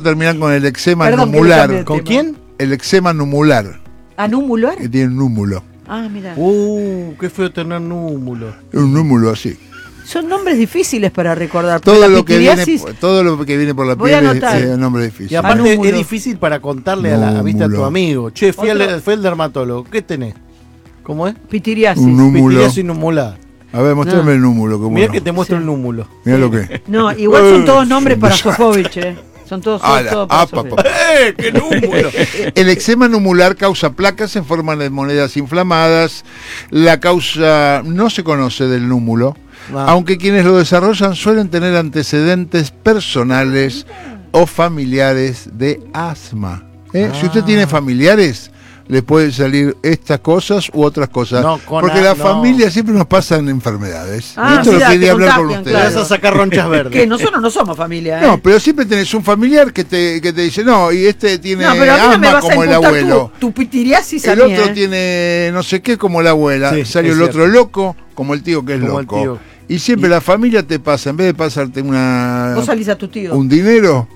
terminar con el eczema Perdón, numular. ¿Con quién? El eczema numular. ¿Anumular? Que tiene un númulo. Ah, mira. Qué feo tener númulo. Un númulo así. Son nombres difíciles para recordar. Todo La lo que viene pitiriasis, por la Voy a piel anotar. es un nombre difícil. Y aparte Anúmulo. es difícil para contarle a la vista a tu Númulo. amigo. Che, fue Otro. el dermatólogo. ¿Qué tenés? ¿Cómo es? Pitiriasis. Un númulo. Pitiriasis numulada. A ver, mostrame No. el númulo. Cómo Mirá no. que te muestro Sí. el númulo. Mirá lo que. No, igual son todos nombres para Sofovich, Son todos para Sofovich. ¡Qué númulo! El eczema numular causa placas en forma de monedas inflamadas. La causa no se conoce del númulo, aunque quienes lo desarrollan suelen tener antecedentes personales o familiares de asma. Si usted tiene familiares, le pueden salir estas cosas u otras cosas. No, porque la familia siempre nos pasan enfermedades. Ah, Y esto mira, lo quería te hablar con contagian, ustedes. Te claro. vas a sacar ronchas verdes. Que nosotros no somos familia, No, pero siempre tenés un familiar que te dice, no, y este tiene No, pero a mí no me asma vas a como el imputar abuelo. tu pitiriasis a El mí, otro tiene no sé qué como la abuela. Sí, Salió es el otro cierto. loco como el tío que es Como el loco. tío. Y siempre la familia te pasa, en vez de pasarte Vos salís a tu tío. un dinero,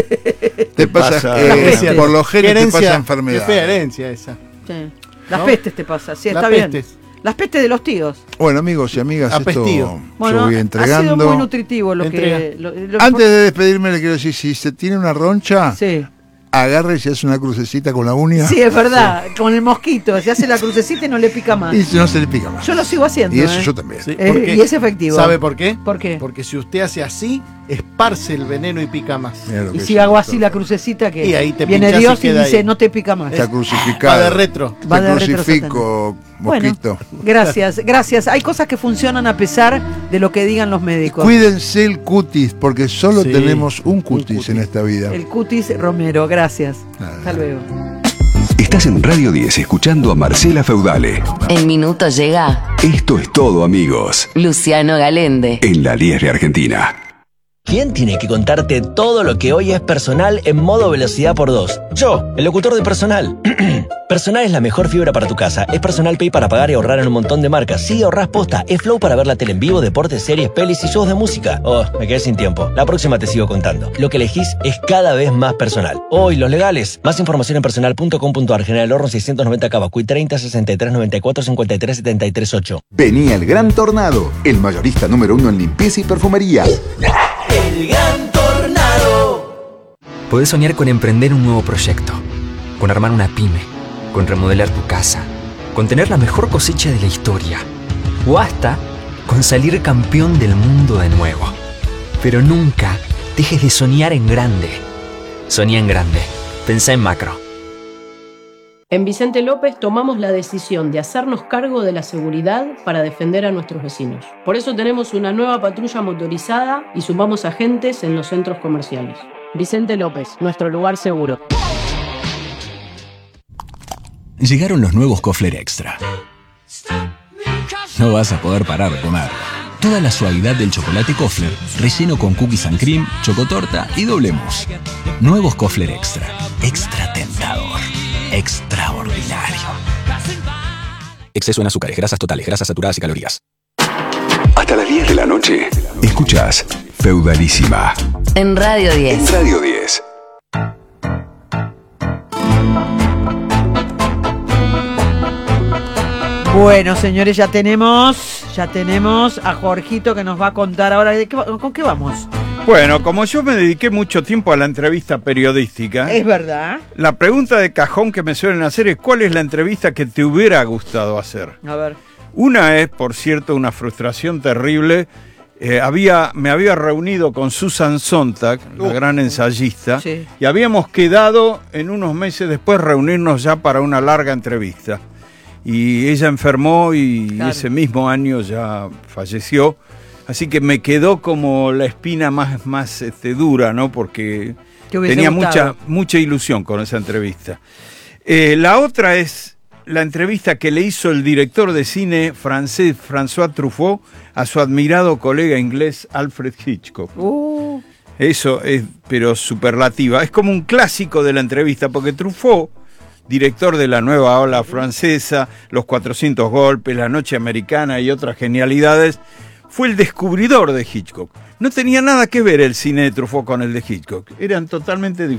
te pasa, herencia. por los Qué genes te herencia, pasa qué enfermedad. fea herencia esa. Sí. Las ¿No? pestes te pasa, sí, Las está bien. pestes. Las pestes de los tíos. Bueno, amigos y amigas, Apestío. esto Bueno, yo voy ha entregando. sido muy nutritivo lo Entrega. que... Antes de despedirme le quiero decir, si se tiene una roncha, Sí. agarre y se hace una crucecita con la uña. Sí, es verdad. Con el mosquito, se hace la crucecita y no le pica más. Y no se le pica más. Yo lo sigo haciendo. Y eso yo también. Sí, Y es efectivo. ¿Sabe por qué? ¿Por qué? Porque si usted hace así, esparce el veneno y pica más. Mirá lo Y que si es hago esto. así la crucecita que Y ahí te viene pinchás y Dios y queda dice ahí. no te pica más. Está crucificado. Va de retro. Va Te de retro, crucifico, mosquito. Bueno, gracias. Hay cosas que funcionan a pesar de lo que digan los médicos. Cuídense el cutis, porque solo Sí, tenemos un cutis cutis. en esta vida. El cutis Romero, gracias. Nada. Hasta luego. Estás en Radio 10 escuchando a Marcela Feudale. El minuto llega Esto es todo, amigos. Luciano Galende. En la 10 de Argentina. ¿Quién tiene que contarte todo lo que hoy es personal en modo velocidad por 2? Yo, el locutor de Personal. Personal es la mejor fibra para tu casa. Es Personal Pay para pagar y ahorrar en un montón de marcas. Sí, ahorrás posta. Es Flow para ver la tele en vivo, deportes, series, pelis y shows de música. Oh, me quedé sin tiempo. La próxima te sigo contando. Lo que elegís es cada vez más personal. Hoy, los legales. Más información en personal.com.ar. General Horno 690 Cavacuy 30 63 94 53 73 8. Venía el Gran Tornado, el mayorista número 1 en limpieza y perfumería. El Gran Tornado. Podés soñar con emprender un nuevo proyecto, con armar una pyme, con remodelar tu casa, con tener la mejor cosecha de la historia, o hasta con salir campeón del mundo de nuevo. Pero nunca dejes de soñar en grande. Soñá en grande. Pensá en macro. En Vicente López tomamos la decisión de hacernos cargo de la seguridad para defender a nuestros vecinos. Por eso tenemos una nueva patrulla motorizada y sumamos agentes en los centros comerciales. Vicente López, nuestro lugar seguro. Llegaron los nuevos Kofler Extra. No vas a poder parar de comer. Toda la suavidad del chocolate Kofler, relleno con cookies and cream, chocotorta y doble mousse. Nuevos Kofler Extra. Extra tentador. Extraordinario. Exceso en azúcares, grasas totales, grasas saturadas y calorías. Hasta las 10 de la noche. Escuchás Feudalísima. En Radio 10. En Radio 10. Bueno, señores, ya tenemos a Jorgito que nos va a contar ahora con qué vamos. Bueno, como yo me dediqué mucho tiempo a la entrevista periodística, Es verdad. la pregunta de cajón que me suelen hacer es ¿cuál es la entrevista que te hubiera gustado hacer? A ver. Una es, por cierto, una frustración terrible. Me había reunido con Susan Sontag, la gran ensayista, Sí. y habíamos quedado en unos meses después reunirnos ya para una larga entrevista. Y ella enfermó y Claro. ese mismo año ya falleció. Así que me quedó como la espina más dura, ¿no? Porque Te hubiese tenía gustado. mucha ilusión con esa entrevista. La otra es la entrevista que le hizo el director de cine francés François Truffaut a su admirado colega inglés Alfred Hitchcock. Eso es, pero superlativa. Es como un clásico de la entrevista, porque Truffaut, director de la nueva ola francesa, Los 400 golpes, La noche americana y otras genialidades, fue el descubridor de Hitchcock. No tenía nada que ver el cine de Truffaut con el de Hitchcock. Eran totalmente diferentes.